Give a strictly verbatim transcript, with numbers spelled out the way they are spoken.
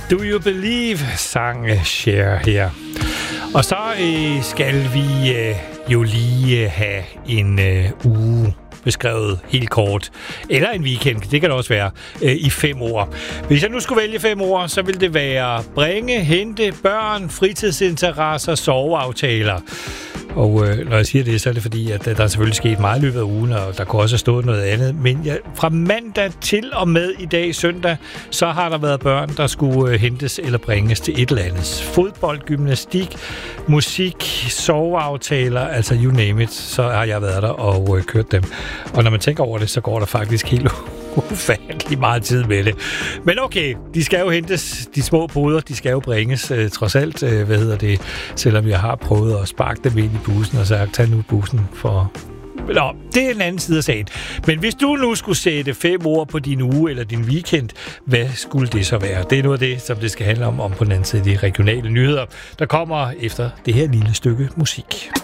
Do You Believe, sang Cher her. Og så øh, skal vi øh, jo lige øh, have en øh, uge beskrevet helt kort. Eller en weekend, det kan det også være, øh, i fem ord. Hvis jeg nu skulle vælge fem ord, så vil det være bringe, hente, børn, fritidsinteresser, soveaftaler. Og øh, når jeg siger det, så er det fordi, at der er selvfølgelig sket meget i løbet af ugen, og der kunne også have stået noget andet. Men ja, fra mandag til og med i dag, søndag, så har der været børn, der skulle øh, hentes eller bringes til et eller andet. Fodbold, gymnastik, musik, soveaftaler, altså you name it, så har jeg været der og øh, kørt dem. Og når man tænker over det, så går der faktisk helt ufattelig meget tid med det. Men okay, de skal jo hentes, de små poder, de skal jo bringes, øh, trods alt, øh, hvad hedder det, selvom jeg har prøvet at sparke dem ind i bussen, og sagt, tag nu bussen for... Nå, det er en anden side af sagen. Men hvis du nu skulle sætte fem ord på din uge eller din weekend, hvad skulle det så være? Det er noget af det, som det skal handle om, om på den anden side af de regionale nyheder, der kommer efter det her lille stykke musik.